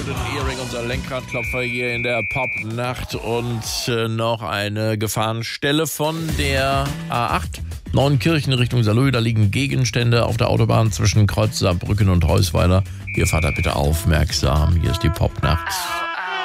Earring, unser Lenkradklopfer hier in der Popnacht und noch eine Gefahrenstelle von der A8 Neunkirchen Richtung Saarlouis. Da liegen Gegenstände auf der Autobahn zwischen Kreuz Saarbrücken und Heusweiler. Hier fahrt da bitte aufmerksam. Hier ist die Popnacht.